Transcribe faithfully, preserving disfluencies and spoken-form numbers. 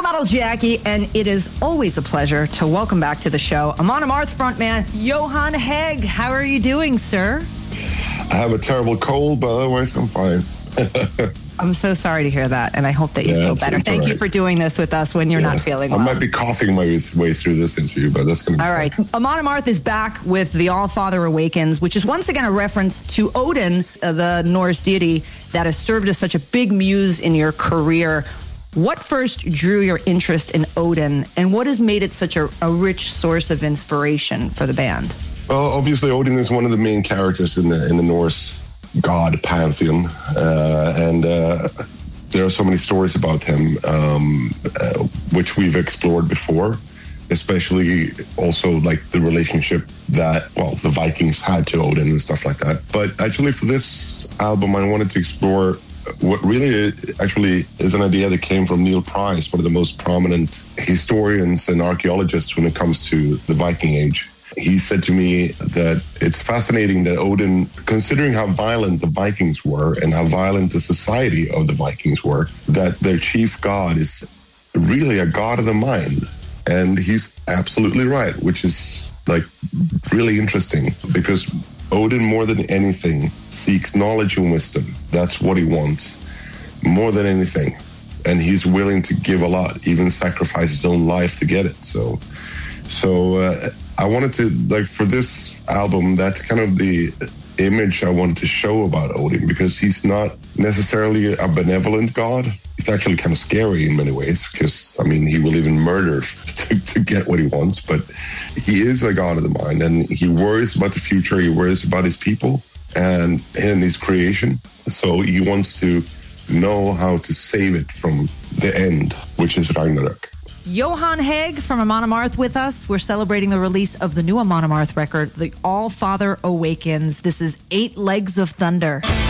Model Jackie, and it is always a pleasure to welcome back to the show Amon Amarth frontman Johan Hägg. How are you doing, sir? I have a terrible cold, but otherwise I'm fine. I'm so sorry to hear that, and I hope that you yeah, feel it's, better. it's Thank right. you for doing this with us when you're yeah. not feeling well. I might be coughing my way through this interview, but that's going to be all fun. right. Amon Amarth is back with The All-Father Awakens, which is once again a reference to Odin, uh, the Norse deity that has served as such a big muse in your career. What first drew your interest in Odin, and what has made it such a, a rich source of inspiration for the band? Well, obviously Odin is one of the main characters in the in the Norse god pantheon, uh, and uh, there are so many stories about him, um, uh, which we've explored before, especially also like the relationship that, well, the Vikings had to Odin and stuff like that. But actually for this album, I wanted to explore what really actually is an idea that came from Neil Price, one of the most prominent historians and archaeologists when it comes to the Viking Age. He said to me that it's fascinating that Odin, considering how violent the Vikings were and how violent the society of the Vikings were, that their chief god is really a god of the mind. And he's absolutely right, which is like really interesting because Odin, more than anything, seeks knowledge and wisdom. That's what he wants, more than anything. And he's willing to give a lot, even sacrifice his own life to get it. So, so uh, I wanted to, like, for this album, that's kind of the image I wanted to show about Odin, because he's not necessarily a benevolent god. It's actually kind of scary in many ways, because, I mean, he will even murder to, to get what he wants, but he is a god of the mind, and he worries about the future, he worries about his people and, and his creation. So he wants to know how to save it from the end, which is Ragnarok. Johan Hägg from Amon Amarth with us. We're celebrating the release of the new Amon Amarth record, The All-Father Awakens. This is Eight Legs of Thunder.